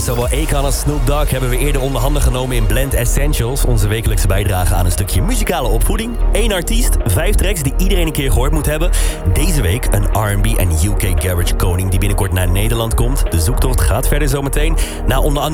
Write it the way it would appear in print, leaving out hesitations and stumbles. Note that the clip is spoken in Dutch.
zowel Akon als Snoop Dogg hebben we eerder onder handen genomen in Blend Essentials, onze wekelijkse bijdrage aan een stukje muzikale opvoeding. 1 artiest, 5 tracks die iedereen een keer gehoord moet hebben. Deze week een R&B en UK Garage koning die binnenkort naar Nederland komt. De zoektocht gaat verder zometeen. Na onder andere